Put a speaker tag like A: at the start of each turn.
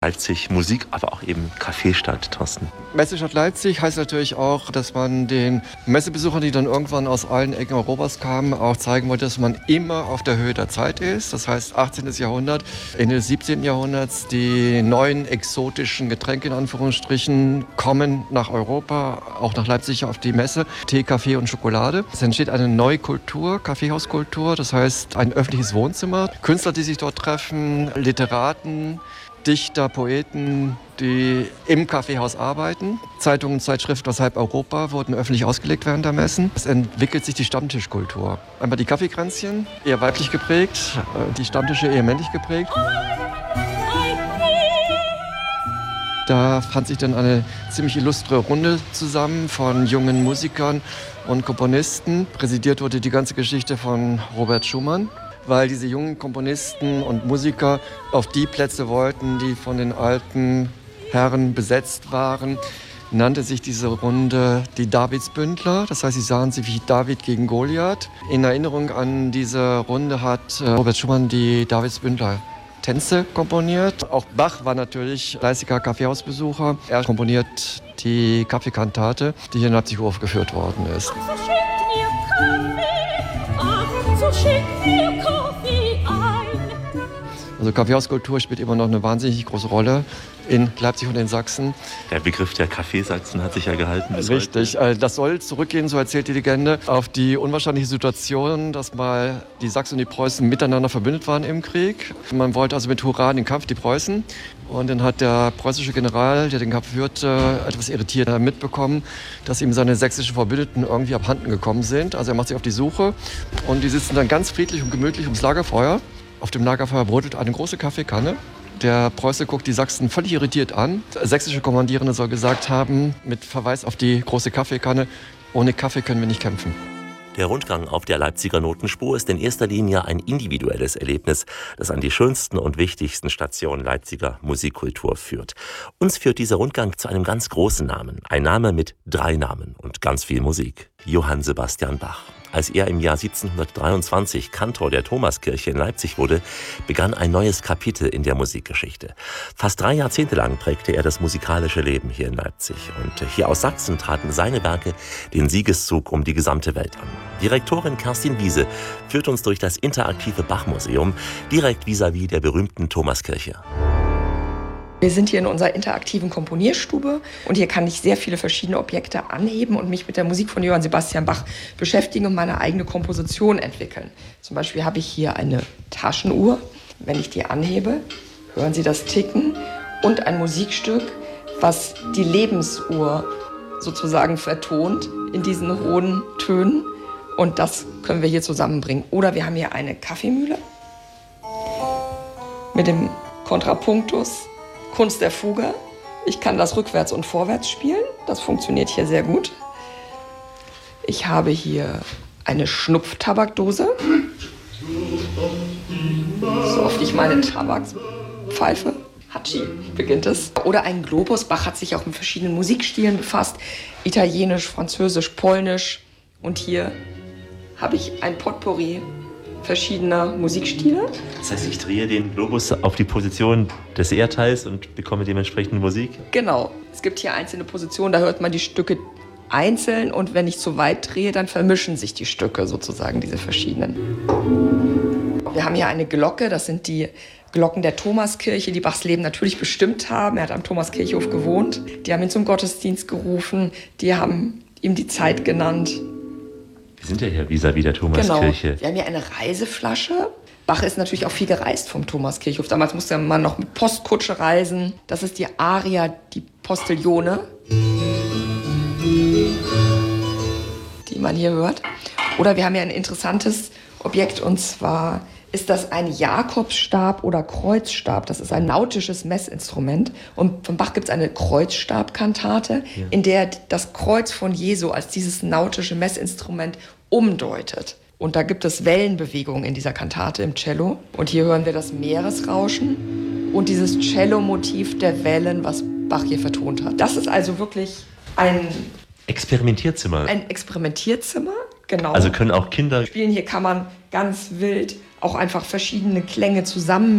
A: Leipzig Musik, aber auch eben Kaffeestadt, Thorsten.
B: Messestadt Leipzig heißt natürlich auch, dass man den Messebesuchern, die dann irgendwann aus allen Ecken Europas kamen, auch zeigen wollte, dass man immer auf der Höhe der Zeit ist. Das heißt 18. Jahrhundert, Ende des 17. Jahrhunderts, die neuen exotischen Getränke in Anführungsstrichen kommen nach Europa, auch nach Leipzig auf die Messe. Tee, Kaffee und Schokolade. Es entsteht eine neue Kultur, Kaffeehauskultur, das heißt ein öffentliches Wohnzimmer. Künstler, die sich dort treffen, Literaten, Dichter, Poeten, die im Kaffeehaus arbeiten. Zeitungen, Zeitschriften aus halb Europa wurden öffentlich ausgelegt während der Messen. Es entwickelt sich die Stammtischkultur. Einmal die Kaffeekränzchen, eher weiblich geprägt, die Stammtische eher männlich geprägt. Da fand sich dann eine ziemlich illustre Runde zusammen von jungen Musikern und Komponisten. Präsidiert wurde die ganze Geschichte von Robert Schumann, weil diese jungen Komponisten und Musiker auf die Plätze wollten, die von den alten Herren besetzt waren. Nannte sich diese Runde die Davidsbündler. Das heißt, sie sahen sich wie David gegen Goliath. In Erinnerung an diese Runde hat Robert Schumann die Davidsbündler Tänze komponiert. Auch Bach war natürlich fleißiger Kaffeehausbesucher. Er komponiert die Kaffeekantate, die hier in Leipzig aufgeführt worden ist. Also Kaffeehauskultur spielt immer noch eine wahnsinnig große Rolle in Leipzig und in Sachsen.
A: Der Begriff der Kaffeesachsen hat sich ja gehalten.
B: Richtig, das soll zurückgehen, so erzählt die Legende, auf die unwahrscheinliche Situation, dass mal die Sachsen und die Preußen miteinander verbündet waren im Krieg. Man wollte also mit Hurra in den Kampf, die Preußen. Und dann hat der preußische General, der den Kampf führte, etwas irritiert mitbekommen, dass ihm seine sächsischen Verbündeten irgendwie abhanden gekommen sind. Also er macht sich auf die Suche und die sitzen dann ganz friedlich und gemütlich ums Lagerfeuer. Auf dem Lagerfeuer brodelt eine große Kaffeekanne. Der Preuße guckt die Sachsen völlig irritiert an. Der sächsische Kommandierende soll gesagt haben, mit Verweis auf die große Kaffeekanne, ohne Kaffee können wir nicht kämpfen.
A: Der Rundgang auf der Leipziger Notenspur ist in erster Linie ein individuelles Erlebnis, das an die schönsten und wichtigsten Stationen Leipziger Musikkultur führt. Uns führt dieser Rundgang zu einem ganz großen Namen. Ein Name mit 3 Namen und ganz viel Musik. Johann Sebastian Bach. Als er im Jahr 1723 Kantor der Thomaskirche in Leipzig wurde, begann ein neues Kapitel in der Musikgeschichte. Fast 3 Jahrzehnte lang prägte er das musikalische Leben hier in Leipzig. Und hier aus Sachsen traten seine Werke den Siegeszug um die gesamte Welt an. Direktorin Kerstin Wiese führt uns durch das interaktive Bach-Museum, direkt vis-à-vis der berühmten Thomaskirche.
C: Wir sind hier in unserer interaktiven Komponierstube und hier kann ich sehr viele verschiedene Objekte anheben und mich mit der Musik von Johann Sebastian Bach beschäftigen und meine eigene Komposition entwickeln. Zum Beispiel habe ich hier eine Taschenuhr. Wenn ich die anhebe, hören Sie das Ticken und ein Musikstück, was die Lebensuhr sozusagen vertont in diesen hohen Tönen. Und das können wir hier zusammenbringen. Oder wir haben hier eine Kaffeemühle mit dem Kontrapunktus. Kunst der Fuge. Ich kann das rückwärts und vorwärts spielen. Das funktioniert hier sehr gut. Ich habe hier eine Schnupftabakdose. So oft ich meine Tabakspfeife. Hatschi beginnt es. Oder ein Globus. Bach hat sich auch mit verschiedenen Musikstilen befasst. Italienisch, Französisch, Polnisch. Und hier habe ich ein Potpourri verschiedener Musikstile.
A: Das heißt, ich drehe den Globus auf die Position des Erdteils und bekomme dementsprechend Musik?
C: Genau. Es gibt hier einzelne Positionen, da hört man die Stücke einzeln und wenn ich zu weit drehe, dann vermischen sich die Stücke sozusagen, diese verschiedenen. Wir haben hier eine Glocke, das sind die Glocken der Thomaskirche, die Bachs Leben natürlich bestimmt haben. Er hat am Thomaskirchhof gewohnt. Die haben ihn zum Gottesdienst gerufen, die haben ihm die Zeit genannt.
A: Wir sind ja hier vis-à-vis der Thomaskirche.
C: Genau. Wir haben hier eine Reiseflasche. Bach ist natürlich auch viel gereist vom Thomaskirchhof. Damals musste man noch mit Postkutsche reisen. Das ist die Aria, die Postillone, die man hier hört. Oder wir haben hier ein interessantes Objekt, und zwar ist das ein Jakobsstab oder Kreuzstab. Das ist ein nautisches Messinstrument. Und von Bach gibt es eine Kreuzstabkantate, in der das Kreuz von Jesu als dieses nautische Messinstrument umdeutet. Und da gibt es Wellenbewegungen in dieser Kantate im Cello. Und hier hören wir das Meeresrauschen und dieses Cello-Motiv der Wellen, was Bach hier vertont hat. Das ist also wirklich ein
A: Experimentierzimmer.
C: Ein Experimentierzimmer, genau.
A: Also können auch Kinder
C: spielen. Hier kann man ganz wild auch einfach verschiedene Klänge zusammen